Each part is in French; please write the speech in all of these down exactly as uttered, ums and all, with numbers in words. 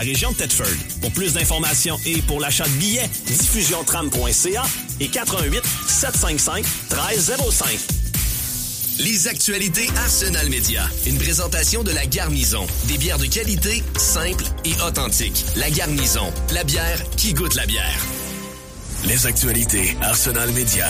Région de Thetford. Pour plus d'informations et pour l'achat de billets, diffusion tram point c a et quatre un huit sept cinq cinq un trois zéro cinq. Les actualités Arsenal Média. Une présentation de La Garnison. Des bières de qualité, simples et authentiques. La Garnison. La bière qui goûte la bière. Les actualités Arsenal Média.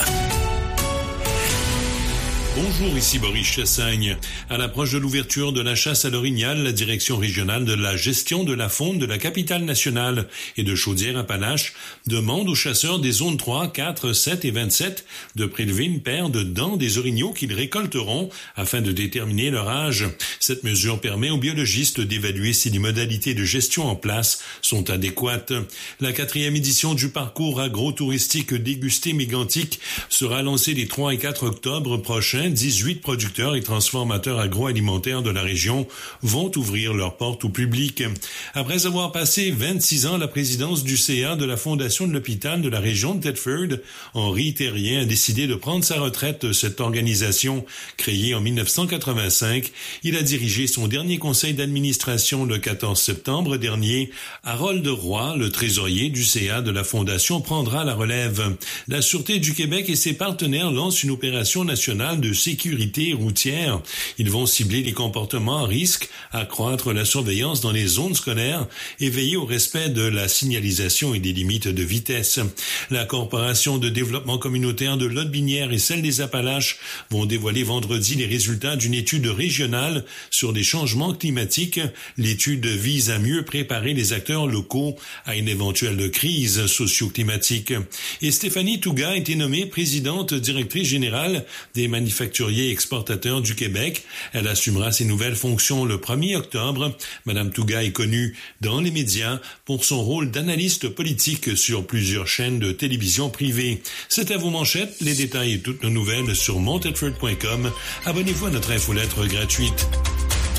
Bonjour, ici Boris Chassagne. À l'approche de l'ouverture de la chasse à l'orignal, la direction régionale de la gestion de la faune de la capitale nationale et de Chaudière-Appalaches demande aux chasseurs des zones trois, quatre, sept et vingt-sept de prélever une paire de dents des orignaux qu'ils récolteront afin de déterminer leur âge. Cette mesure permet aux biologistes d'évaluer si les modalités de gestion en place sont adéquates. La quatrième édition du parcours agro-touristique Dégusté Mégantic sera lancée les trois et quatre octobre prochains. dix-huit producteurs et transformateurs agroalimentaires de la région vont ouvrir leurs portes au public. Après avoir passé vingt-six ans à la présidence du C A de la Fondation de l'hôpital de la région de Thetford, Henri Terrien a décidé de prendre sa retraite de cette organisation. Créée en dix-neuf cent quatre-vingt-cinq, il a dirigé son dernier conseil d'administration le quatorze septembre dernier. Harold Roy, le trésorier du C A de la Fondation, prendra la relève. La Sûreté du Québec et ses partenaires lancent une opération nationale de sécurité routière. Ils vont cibler les comportements à risque, accroître la surveillance dans les zones scolaires et veiller au respect de la signalisation et des limites de vitesse. La Corporation de développement communautaire de Lotbinière et celle des Appalaches vont dévoiler vendredi les résultats d'une étude régionale sur les changements climatiques. L'étude vise à mieux préparer les acteurs locaux à une éventuelle crise socio-climatique. Et Stéphanie Touga a été nommée présidente directrice générale des manufacturiers exportateurs du Québec. Elle assumera ses nouvelles fonctions le premier octobre. Madame Touga est connue dans les médias pour son rôle d'analyste politique sur plusieurs chaînes de télévision privées. C'est à vos manchettes, les détails et toutes nos nouvelles sur mon thetford point com. Abonnez-vous à notre infolettre gratuite.